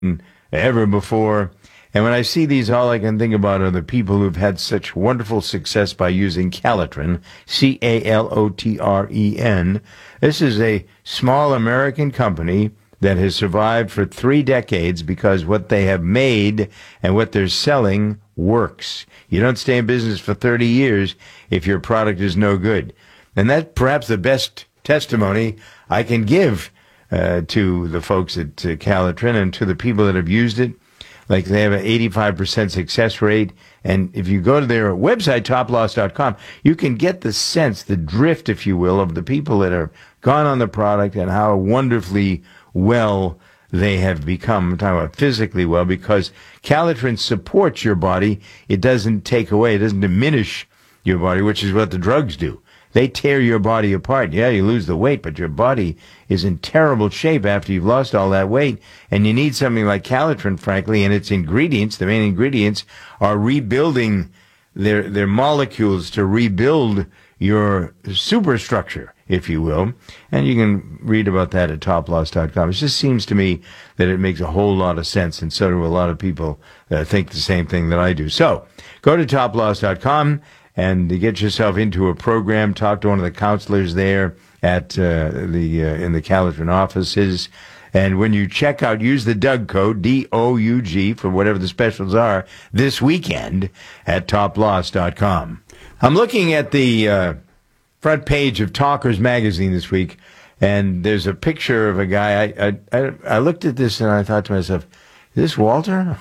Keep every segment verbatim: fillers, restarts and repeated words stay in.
ever before. And when I see these, all I can think about are the people who've had such wonderful success by using Calitrin, C A L O T R E N. This is a small American company that has survived for three decades because what they have made and what they're selling works. You don't stay in business for thirty years if your product is no good. And that's perhaps the best testimony I can give uh, to the folks at uh, Calitrin and to the people that have used it. Like they have an eighty-five percent success rate. And if you go to their website, top loss dot com, you can get the sense, the drift, if you will, of the people that have gone on the product and how wonderfully well they have become. I'm talking about physically well, because Calitrin supports your body. It doesn't take away, it doesn't diminish your body, which is what the drugs do. They tear your body apart. Yeah, you lose the weight, but your body is in terrible shape after you've lost all that weight. And you need something like Calitrin, frankly, and its ingredients, the main ingredients, are rebuilding their their molecules to rebuild your superstructure, if you will. And you can read about that at top loss dot com. It just seems to me that it makes a whole lot of sense, and so do a lot of people that think the same thing that I do. So go to top loss dot com and get yourself into a program. Talk to one of the counselors there at uh, the uh, in the Calitrin offices. And when you check out, use the Doug code, D O U G, for whatever the specials are this weekend at top loss dot com. I'm looking at the uh, front page of Talkers magazine this week, and there's a picture of a guy. I, I, I, I looked at this and I thought to myself, is this Walter?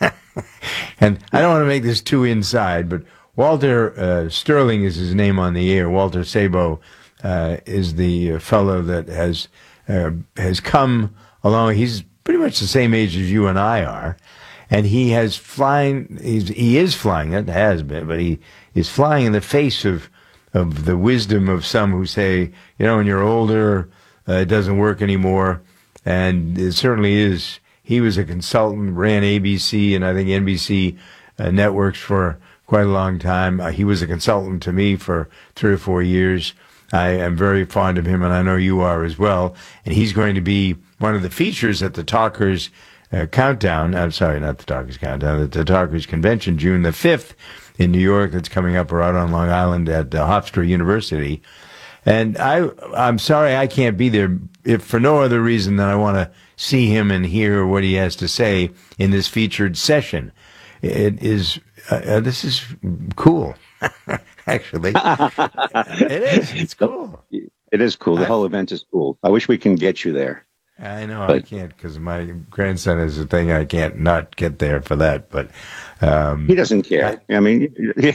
And I don't want to make this too inside, but Walter uh, Sterling is his name on the air. Walter Sabo uh, is the fellow that has uh, has come along. He's pretty much the same age as you and I are, and he has flying. He's, he is flying. It has been, but he is flying in the face of of the wisdom of some who say, you know, when you're older, uh, it doesn't work anymore, and it certainly is. He was a consultant, ran A B C and I think N B C uh, networks for quite a long time. Uh, he was a consultant to me for three or four years. I am very fond of him, and I know you are as well. And he's going to be one of the features at the Talkers uh, Countdown. I'm sorry, not the Talkers Countdown, the, the Talkers Convention, June the fifth in New York. That's coming up right on Long Island at uh, Hofstra University. And I, I'm sorry I can't be there, if for no other reason than I want to see him and hear what he has to say in this featured session. It is, uh, this is cool, actually. It is. It's cool. It is cool. The I, whole event is cool. I wish we can get you there. I know but, I can't, because my grandson is a thing. I can't not get there for that. But um, he doesn't care. I, I mean, yeah,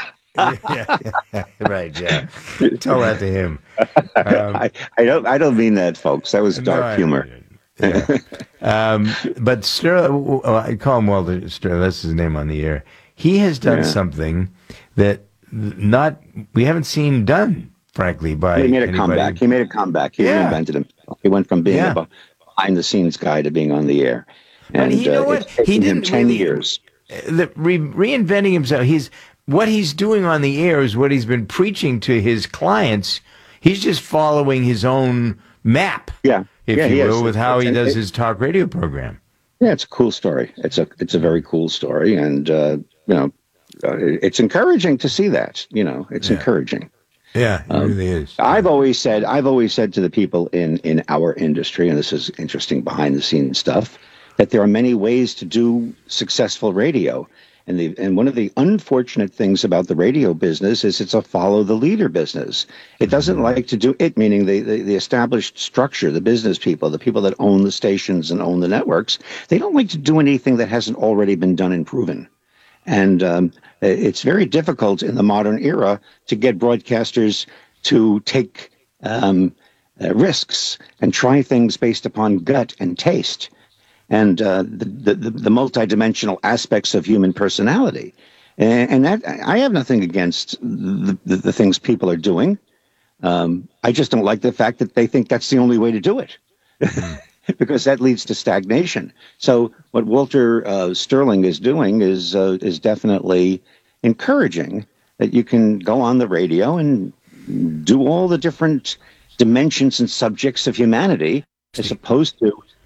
yeah, yeah, right. Yeah, tell that to him. Um, I, I don't. I don't mean that, folks. That was dark no, humor. Yeah. um, but Sterling, I call him Walter Sterling. That's his name on the air. He has done yeah. something that not we haven't seen done, frankly, by he made a anybody. comeback. He made a comeback. He yeah. reinvented himself. He went from being yeah. a behind-the-scenes guy to being on the air. And but you know uh, what? It's taken he him didn't ten really, years. The, re, reinventing himself. He's what he's doing on the air is what he's been preaching to his clients. He's just following his own map. Yeah. If yeah, you will, is. with how it's, he does it, his talk radio program. Yeah, it's a cool story. It's a it's a very cool story, and uh, you know, uh, it's encouraging to see that. You know, it's yeah. encouraging. Yeah, it um, really is. I've always said I've always said to the people in in our industry, and this is interesting behind the scenes stuff, that there are many ways to do successful radio. And the and one of the unfortunate things about the radio business is it's a follow the leader business. It doesn't like to do it, meaning the, the, the established structure, the business people, the people that own the stations and own the networks, they don't like to do anything that hasn't already been done and proven. And um, it's very difficult in the modern era to get broadcasters to take um, uh, risks and try things based upon gut and taste. And uh, the, the the multidimensional aspects of human personality, and, and that I have nothing against the, the, the things people are doing. Um, I just don't like the fact that they think that's the only way to do it, because that leads to stagnation. So what Walter uh, Sterling is doing is uh, is definitely encouraging that you can go on the radio and do all the different dimensions and subjects of humanity, as opposed to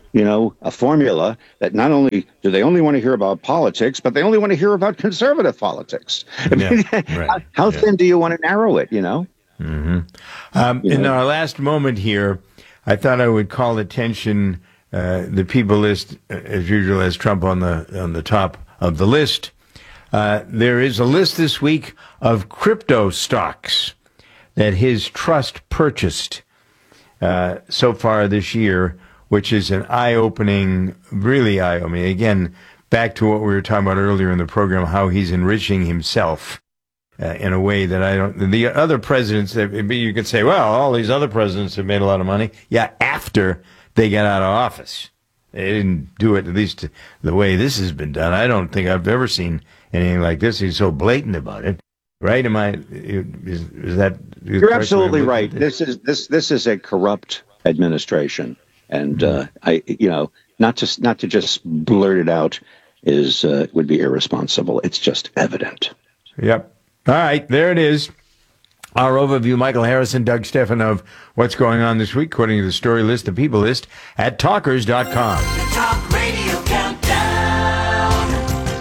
you know, a formula that not only do they only want to hear about politics, but they only want to hear about conservative politics. I mean, Yeah, right. how, how Yeah. thin do you want to narrow it, you know? Mm-hmm. Um, You in know? our last moment here, I thought I would call attention, uh, the people list, uh, as usual, as Trump on the on the top of the list. Uh, there is a list this week of crypto stocks that his trust purchased uh, so far this year, which is an eye-opening, really eye-opening. Again, back to what we were talking about earlier in the program, how he's enriching himself uh, in a way that I don't. The other presidents, you could say, well, all these other presidents have made a lot of money. Yeah, after they got out of office. They didn't do it, at least the way this has been done. I don't think I've ever seen anything like this. He's so blatant about it. Right? Am I? Is, is that? You're absolutely right. This is this this is a corrupt administration, and uh, I, you know, not to not to just blurt it out is uh, would be irresponsible. It's just evident. Yep. All right, there it is. Our overview, Michael Harrison, Doug Stephan, of what's going on this week, according to the story list, the people list, at talkers dot com. Talk Radio Countdown.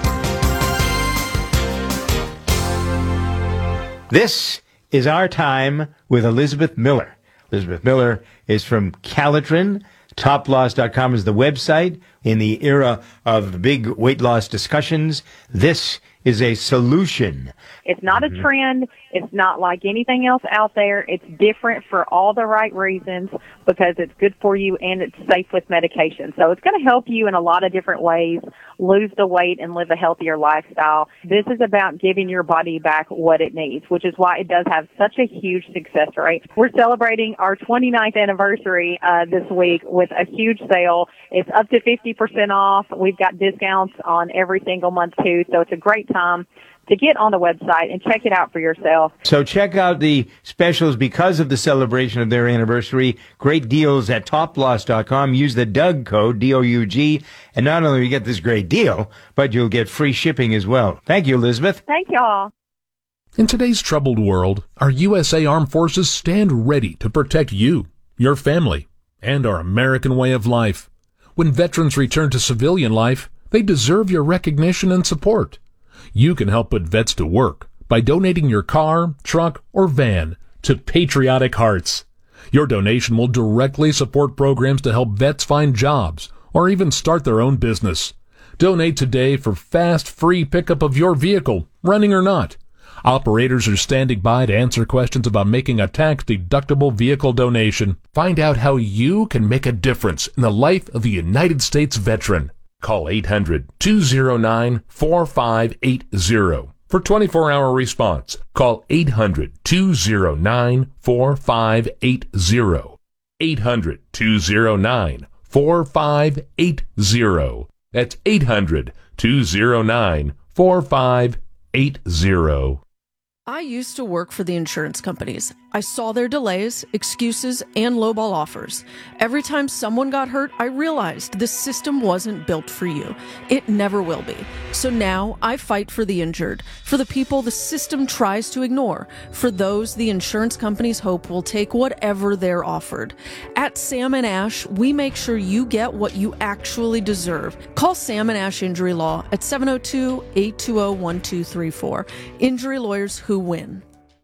This is Our Time with Elizabeth Miller. Elizabeth Miller is from Calitrin. top loss dot com is the website. In the era of the big weight loss discussions, this is a solution. It's not a trend. It's not like anything else out there. It's different for all the right reasons because it's good for you and it's safe with medication. So it's going to help you in a lot of different ways lose the weight and live a healthier lifestyle. This is about giving your body back what it needs, which is why it does have such a huge success rate. We're celebrating our twenty-ninth anniversary uh, this week with a huge sale. It's up to fifty percent off. We've got discounts on every single month too, so it's a great time to get on the website and check it out for yourself. So check out the specials because of the celebration of their anniversary. Great deals at top loss dot com. Use the Doug code, D O U G, and not only will you get this great deal, but you'll get free shipping as well. Thank you, Elizabeth. Thank y'all. In today's troubled world, our U S A Armed Forces stand ready to protect you, your family, and our American way of life. When veterans return to civilian life, they deserve your recognition and support. You can help put vets to work by donating your car, truck, or van to Patriotic Hearts. Your donation will directly support programs to help vets find jobs or even start their own business. Donate today for fast, free pickup of your vehicle, running or not. Operators are standing by to answer questions about making a tax-deductible vehicle donation. Find out how you can make a difference in the life of a United States veteran. Call eight hundred, two oh nine, four five eight oh for twenty-four hour response. Call eight hundred, two oh nine, four five eight oh. eight hundred, two oh nine, four five eight oh. That's eight hundred, two oh nine, four five eight oh. I used to work for the insurance companies. I saw their delays, excuses, and lowball offers. Every time someone got hurt, I realized the system wasn't built for you. It never will be. So now I fight for the injured, for the people the system tries to ignore, for those the insurance companies hope will take whatever they're offered. At Sam and Ash, we make sure you get what you actually deserve. Call Sam and Ash Injury Law at seven oh two, eight two oh, one two three four. Injury lawyers who win.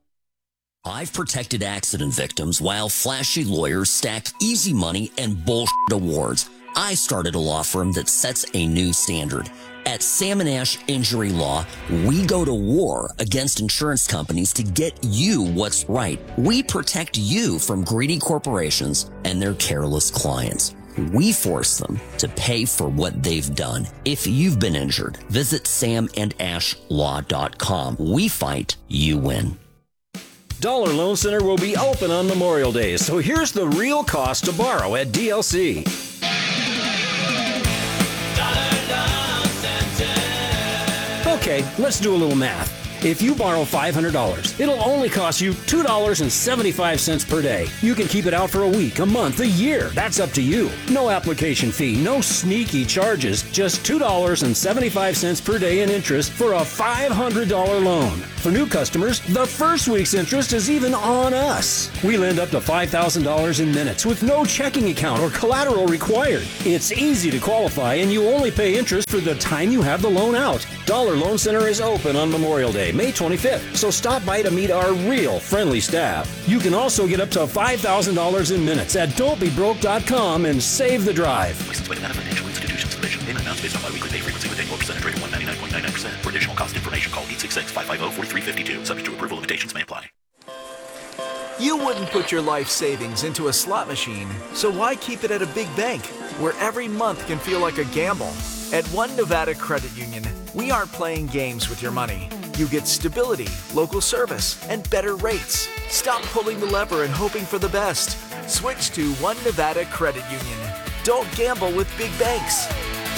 I've protected accident victims while flashy lawyers stack easy money and bullshit awards. I started a law firm that sets a new standard. At Sam and Ash Injury Law, we go to war against insurance companies to get you what's right. We protect you from greedy corporations and their careless clients. We force them to pay for what they've done. If you've been injured, visit sam and ash law dot com. We fight, you win. Dollar Loan Center will be open on Memorial Day, so here's the real cost to borrow at D L C. Okay, let's do a little math. If you borrow five hundred dollars, it'll only cost you two dollars and seventy-five cents per day. You can keep it out for a week, a month, a year. That's up to you. No application fee, no sneaky charges, just two dollars and seventy-five cents per day in interest for a five hundred dollars loan. For new customers, the first week's interest is even on us. We lend up to five thousand dollars in minutes with no checking account or collateral required. It's easy to qualify, and you only pay interest for the time you have the loan out. Dollar Loan Center is open on Memorial Day, May twenty-fifth, so stop by to meet our real friendly staff. You can also get up to five thousand dollars in minutes at don't be broke dot com and save the drive. Licensed by Nevada Financial Institutions Commission. Payment amounts based on biweekly pay frequency with annual percentage rate of one ninety-nine point nine nine percent. For additional cost information, call eight six six, five five zero, four three five two. Subject to approval, limitations may apply. You wouldn't put your life savings into a slot machine, so why keep it at a big bank, where every month can feel like a gamble? At One Nevada Credit Union, we aren't playing games with your money. You get stability, local service, and better rates. Stop pulling the lever and hoping for the best. Switch to One Nevada Credit Union. Don't gamble with big banks.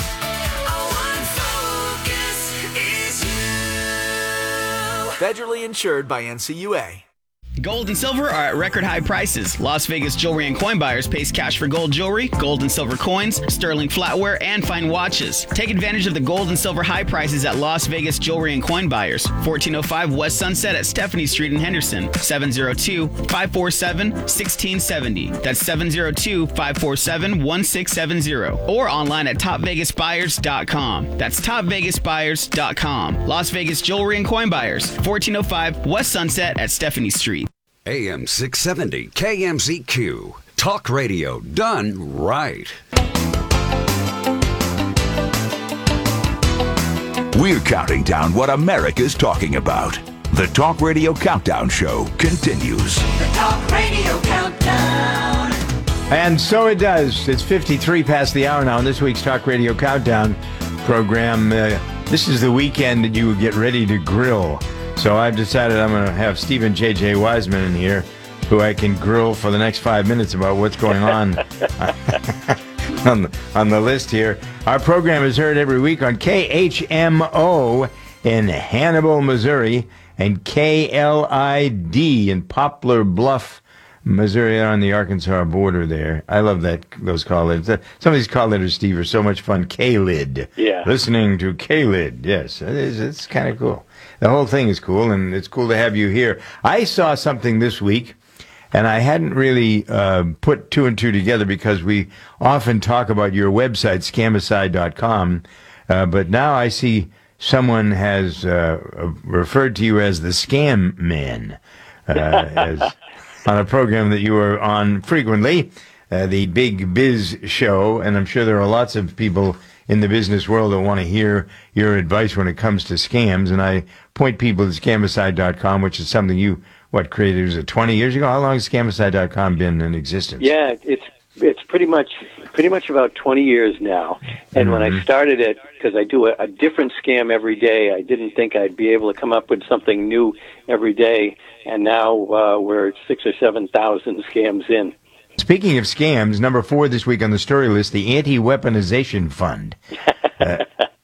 Federally insured by N C U A. Gold and silver are at record high prices. Las Vegas Jewelry and Coin Buyers pays cash for gold jewelry, gold and silver coins, sterling flatware, and fine watches. Take advantage of the gold and silver high prices at Las Vegas Jewelry and Coin Buyers, fourteen oh five West Sunset at Stephanie Street in Henderson, seven oh two, five four seven, one six seven oh. That's seven oh two, five four seven, one six seven oh. Or online at top vegas buyers dot com. That's top vegas buyers dot com. Las Vegas Jewelry and Coin Buyers, fourteen oh five West Sunset at Stephanie Street. A M six seventy K M Z Q. Talk radio done right. We're counting down what America's talking about. The Talk Radio Countdown Show continues. The Talk Radio Countdown. And so it does. It's fifty-three past the hour now in this week's Talk Radio Countdown program. Uh, this is the weekend that you get ready to grill. So I've decided I'm going to have Stephen J J. Wiseman in here, who I can grill for the next five minutes about what's going on on, the, on the list here. Our program is heard every week on K H M O in Hannibal, Missouri, and K L I D in Poplar Bluff, Missouri, on the Arkansas border there. I love that those call letters. Some of these call letters, Steve, are so much fun. K-Lid. Yeah. Listening to K-Lid. Yes, it is, it's kind of cool. The whole thing is cool, and it's cool to have you here. I saw something this week, and I hadn't really uh, put two and two together because we often talk about your website, scamicide dot com, uh, but now I see someone has uh, referred to you as the Scam Man, uh, as on a program that you are on frequently, uh, the Big Biz Show, and I'm sure there are lots of people in the business world that want to hear your advice when it comes to scams, and I point people to scamicide dot com, which is something you, what, created, was it twenty years ago? How long has scamicide dot com been in existence? Yeah, it's it's pretty much pretty much about twenty years now. And mm-hmm. when I started it, because I do a, a different scam every day, I didn't think I'd be able to come up with something new every day, and now uh, we're six or seven thousand scams in. Speaking of scams, number four this week on the story list, the Anti-Weaponization Fund. Uh,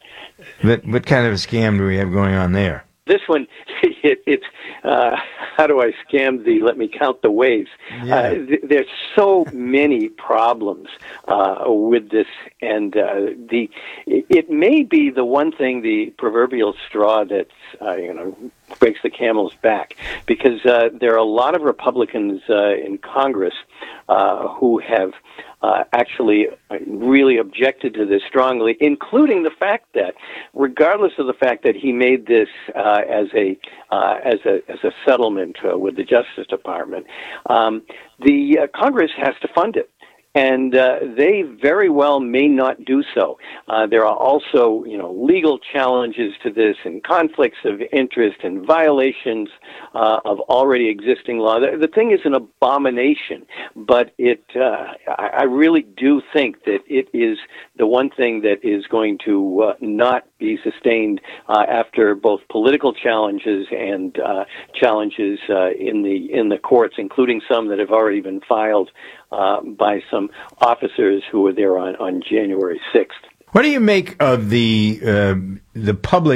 what, what kind of a scam do we have going on there? This one, it, it's, uh, how do I scam the, let me count the ways. Yeah. Uh, th- there's so many problems uh, with this, and uh, the it, it may be the one thing, the proverbial straw that's, uh, you know, breaks the camel's back, because uh, there are a lot of Republicans uh, in Congress uh, who have uh, actually really objected to this strongly, including the fact that, regardless of the fact that he made this uh, as a uh, as a as a settlement uh, with the Justice Department, um, the uh, Congress has to fund it. And uh, they very well may not do so. Uh, there are also, you know, legal challenges to this, and conflicts of interest, and violations uh, of already existing law. The, the thing is an abomination, but it. Uh, I, I really do think that it is the one thing that is going to uh, not be sustained uh, after both political challenges and uh, challenges uh, in the in the courts, including some that have already been filed uh, by some officers who were there on, on January sixth. What do you make of the uh, the public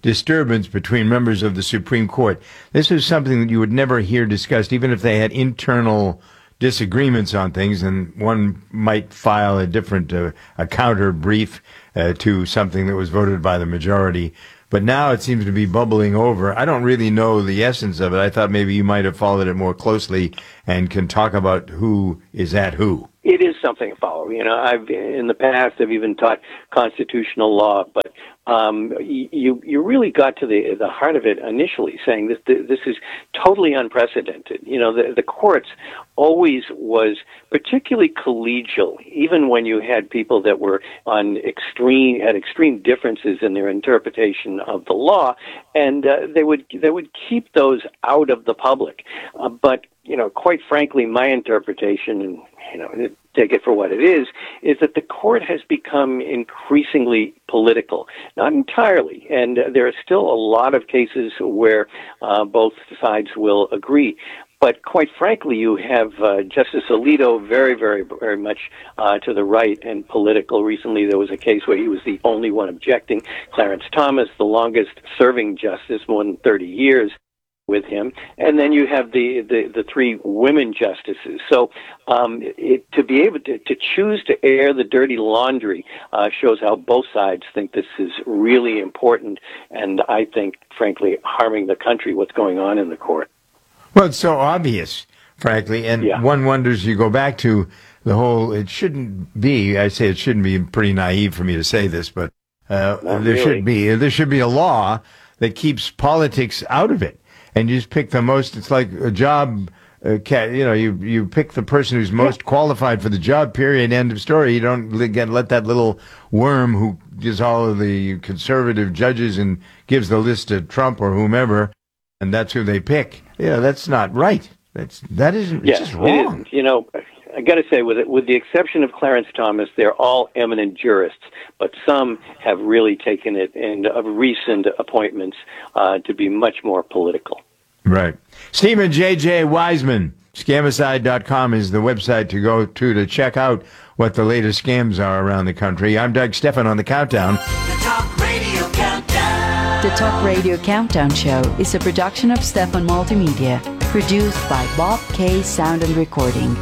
disturbance between members of the Supreme Court. This is something that you would never hear discussed, even if they had internal disagreements on things, and one might file a different, uh, a counter brief uh, to something that was voted by the majority. But now it seems to be bubbling over. I don't really know the essence of it. I thought maybe you might have followed it more closely and can talk about who is at who. It is something to follow. You know, I've in the past I've even taught constitutional law, but um, you you really got to the the heart of it initially, saying this this is totally unprecedented. You know, the the courts always was particularly collegial, even when you had people that were on extreme had extreme differences in their interpretation of the law, and uh, they would they would keep those out of the public. Uh, but you know, quite frankly, my interpretation, and you know, take it for what it is, is that the court has become increasingly political. Not entirely, and uh, there are still a lot of cases where uh, both sides will agree. But quite frankly, you have uh, Justice Alito very, very, very much uh, to the right and political. Recently, there was a case where he was the only one objecting. Clarence Thomas, the longest-serving justice, more than thirty years with him. And then you have the, the, the three women justices. So um, it, to be able to, to choose to air the dirty laundry uh, shows how both sides think this is really important, and I think, frankly, harming the country, what's going on in the court. Well, it's so obvious, frankly, and yeah. One wonders, you go back to the whole, it shouldn't be, I say it shouldn't be pretty naive for me to say this, but uh, there really. should be, there should be a law that keeps politics out of it. And you just pick the most, it's like a job, uh, you know, you, you pick the person who's most qualified for the job, period, end of story. You don't get, let that little worm who gives all of the conservative judges and gives the list to Trump or whomever, and that's who they pick. Yeah, that's not right. That's, that isn't, yeah, it's just wrong. It is. You know, I got to say, with it, with the exception of Clarence Thomas, they're all eminent jurists, but some have really taken it in of recent appointments uh, to be much more political. Right. Stephen J J. Wiseman, scamicide dot com is the website to go to to check out what the latest scams are around the country. I'm Doug Stephan on the Countdown. The Talk Radio Countdown. The Talk Radio Countdown Show is a production of Stephan Multimedia, produced by Bob K. Sound and Recording.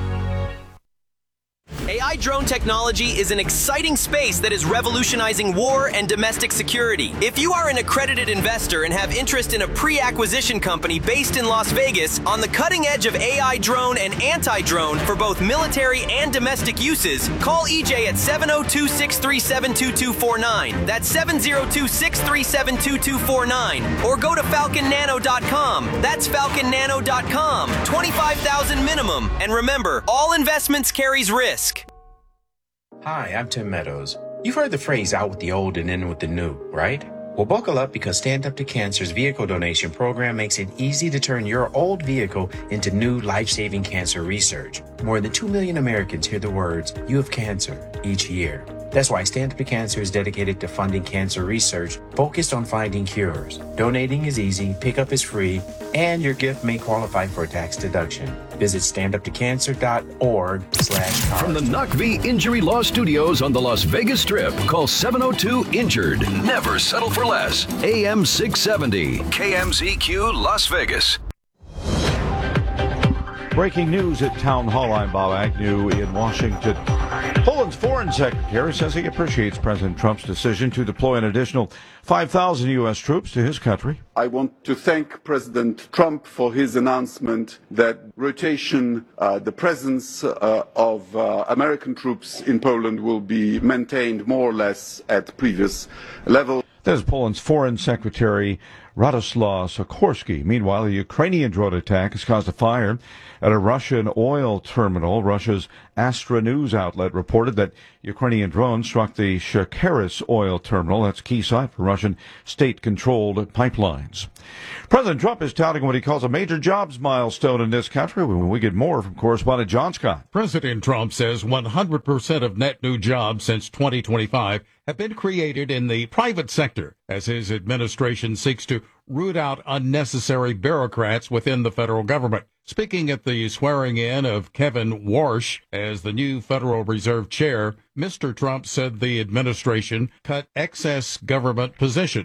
A I drone technology is an exciting space that is revolutionizing war and domestic security. If you are an accredited investor and have interest in a pre-acquisition company based in Las Vegas on the cutting edge of A I drone and anti-drone for both military and domestic uses, call E J at seven oh two, six three seven, two two four nine. That's seven oh two, six three seven, two two four nine. Or go to falcon nano dot com. That's falcon nano dot com. twenty-five thousand dollars minimum. And remember, all investments carries risk. Hi, I'm Tim Meadows. You've heard the phrase out with the old and in with the new, right? Well, buckle up, because Stand Up to Cancer's vehicle donation program makes it easy to turn your old vehicle into new life-saving cancer research. More than two million Americans hear the words, "You have cancer," each year. That's why Stand Up to Cancer is dedicated to funding cancer research focused on finding cures. Donating is easy, pickup is free, and your gift may qualify for a tax deduction. Visit stand up to cancer dot org slash card. From the N U C V Injury Law Studios on the Las Vegas Strip, call seven oh two injured. Never settle for less. A M six seventy, K M Z Q Las Vegas. Breaking news at Town Hall. I'm Bob Agnew in Washington. Poland's foreign secretary says he appreciates President Trump's decision to deploy an additional five thousand U S troops to his country. I want to thank President Trump for his announcement that rotation, uh, the presence uh, of uh, American troops in Poland will be maintained more or less at previous level. There's Poland's foreign secretary Radoslaw Sikorski. Meanwhile, a Ukrainian drone attack has caused a fire at a Russian oil terminal. Russia's Astra News outlet reported that Ukrainian drones struck the Shakaris oil terminal. That's a key site for Russian state-controlled pipelines. President Trump is touting what he calls a major jobs milestone in this country. When we get more from correspondent John Scott. President Trump says one hundred percent of net new jobs since twenty twenty-five have been created in the private sector as his administration seeks to root out unnecessary bureaucrats within the federal government. Speaking at the swearing-in of Kevin Warsh as the new Federal Reserve Chair, Mister Trump said the administration cut excess government positions.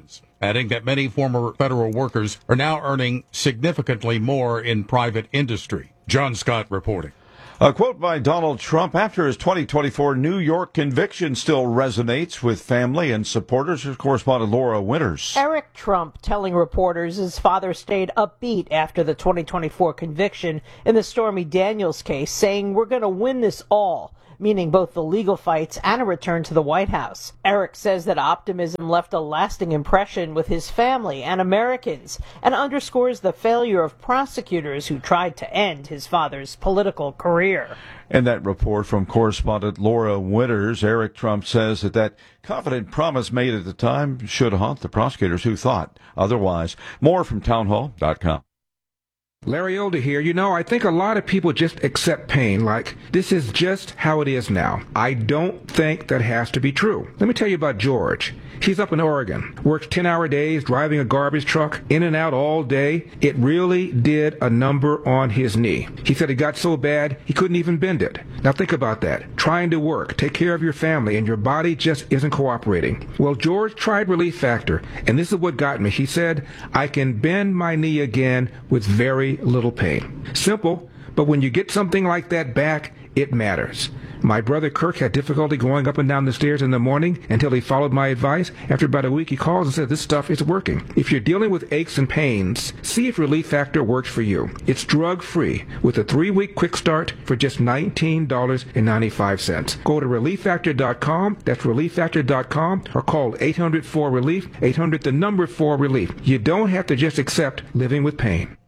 adding that many former federal workers are now earning significantly more in private industry. John Scott reporting. A quote by Donald Trump after his twenty twenty-four New York conviction still resonates with family and supporters. Here's correspondent Laura Winters. Eric Trump telling reporters his father stayed upbeat after the twenty twenty-four conviction in the Stormy Daniels case, saying, "We're going to win this all," meaning both the legal fights and a return to the White House. Eric says that optimism left a lasting impression with his family and Americans and underscores the failure of prosecutors who tried to end his father's political career. And that report from correspondent Laura Winters. Eric Trump says that that confident promise made at the time should haunt the prosecutors who thought otherwise. More from townhall dot com. Larry Older here. You know, I think a lot of people just accept pain like this is just how it is now. I don't think that has to be true. Let me tell you about George. He's up in Oregon, works ten-hour days, driving a garbage truck, in and out all day. It really did a number on his knee. He said it got so bad he couldn't even bend it. Now think about that. Trying to work, take care of your family, and your body just isn't cooperating. Well, George tried Relief Factor, and this is what got me. He said, "I can bend my knee again with very little pain." Simple, but when you get something like that back, it matters. My brother Kirk had difficulty going up and down the stairs in the morning until he followed my advice. After about a week, he calls and says, "This stuff is working." If you're dealing with aches and pains, see if Relief Factor works for you. It's drug-free with a three-week quick start for just nineteen dollars and ninety-five cents. Go to relief factor dot com, that's relief factor dot com, or call eight hundred four relief, eight hundred the number four relief. You don't have to just accept living with pain.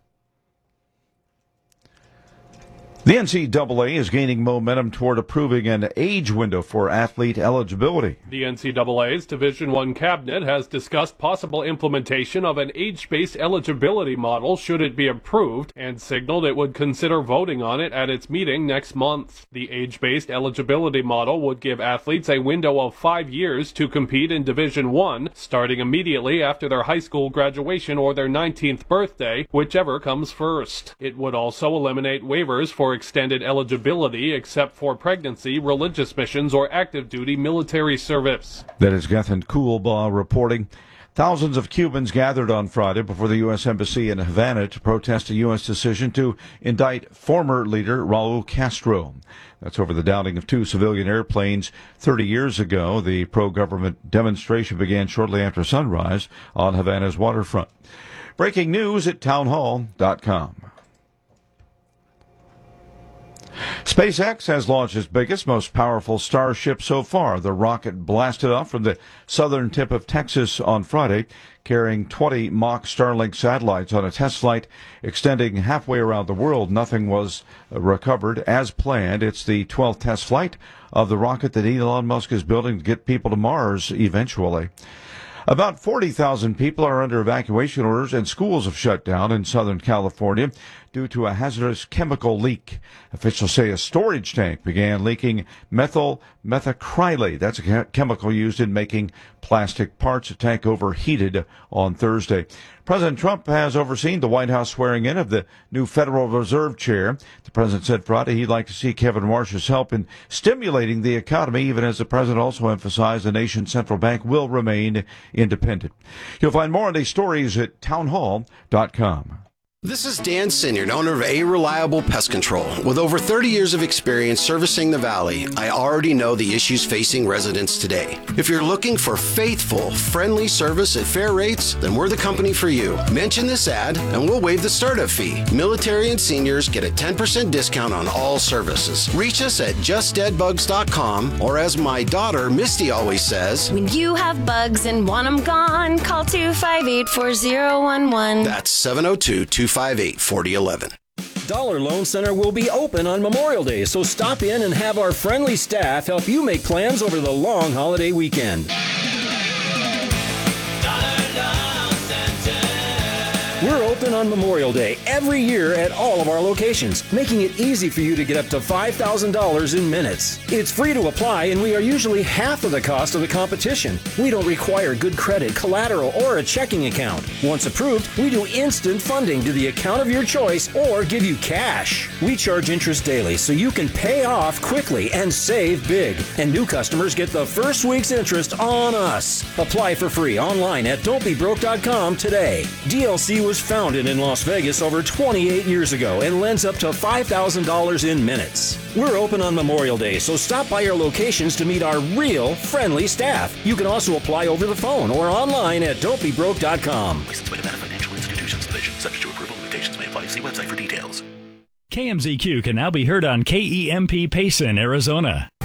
The N C double A is gaining momentum toward approving an age window for athlete eligibility. The N C double A's Division I cabinet has discussed possible implementation of an age-based eligibility model should it be approved, and signaled it would consider voting on it at its meeting next month. The age-based eligibility model would give athletes a window of five years to compete in Division I, starting immediately after their high school graduation or their nineteenth birthday, whichever comes first. It would also eliminate waivers for extended eligibility except for pregnancy, religious missions, or active duty military service. That is Gethin Coolbaugh reporting. Thousands of Cubans gathered on Friday before the U S Embassy in Havana to protest a U S decision to indict former leader Raul Castro. That's over the downing of two civilian airplanes thirty years ago. The pro-government demonstration began shortly after sunrise on Havana's waterfront. Breaking news at townhall dot com. SpaceX has launched its biggest, most powerful Starship so far. The rocket blasted off from the southern tip of Texas on Friday, carrying twenty mock Starlink satellites on a test flight extending halfway around the world. Nothing was recovered as planned. It's the twelfth test flight of the rocket that Elon Musk is building to get people to Mars eventually. About forty thousand people are under evacuation orders, and schools have shut down in Southern California due to a hazardous chemical leak. Officials say a storage tank began leaking methyl methacrylate. That's a chemical used in making plastic parts. The tank overheated on Thursday. President Trump has overseen the White House swearing in of the new Federal Reserve Chair. The president said Friday he'd like to see Kevin Warsh's help in stimulating the economy, even as the president also emphasized the nation's central bank will remain independent. You'll find more on these stories at townhall dot com. This is Dan Sinyard, owner of A Reliable Pest Control. With over thirty years of experience servicing the Valley, I already know the issues facing residents today. If you're looking for faithful, friendly service at fair rates, then we're the company for you. Mention this ad and we'll waive the startup fee. Military and seniors get a ten percent discount on all services. Reach us at just dead bugs dot com, or as my daughter Misty always says, when you have bugs and want them gone, call two five eight, four zero one one. That's seven oh two, two five eight, four oh one one. Dollar Loan Center will be open on Memorial Day, so stop in and have our friendly staff help you make plans over the long holiday weekend. Dollar Loan Center. We're open on Memorial Day every year at all of our locations, making it easy for you to get up to five thousand dollars in minutes. It's free to apply, and we are usually half of the cost of the competition. We don't require good credit, collateral, or a checking account. Once approved, we do instant funding to the account of your choice or give you cash. We charge interest daily so you can pay off quickly and save big. And new customers get the first week's interest on us. Apply for free online at don't be broke dot com today. D L C was founded in Las Vegas over twenty-eight years ago and lends up to five thousand dollars in minutes. We're open on Memorial Day, so stop by our locations to meet our real, friendly staff. You can also apply over the phone or online at don't be broke dot com. Licensed by Nevada Financial Institutions Division. Subject to approval. Limitations may apply. See website for details. K M Z Q can now be heard on K E M P Payson, Arizona.